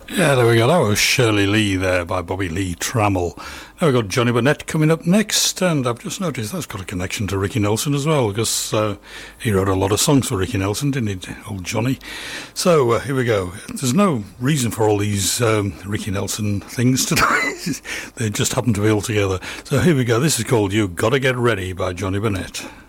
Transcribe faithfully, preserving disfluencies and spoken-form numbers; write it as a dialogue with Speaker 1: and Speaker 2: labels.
Speaker 1: Yeah, there we go. That was Shirley Lee there by Bobby Lee Trammell. Now we've got Johnny Burnett coming up next, and I've just noticed that's got a connection to Ricky Nelson as well, because uh, he wrote a lot of songs for Ricky Nelson, didn't he, old Johnny? So uh, here we go. There's no reason for all these um, Ricky Nelson things today. They just happen to be all together. So here we go. This is called You Gotta Get Ready by Johnny Burnett.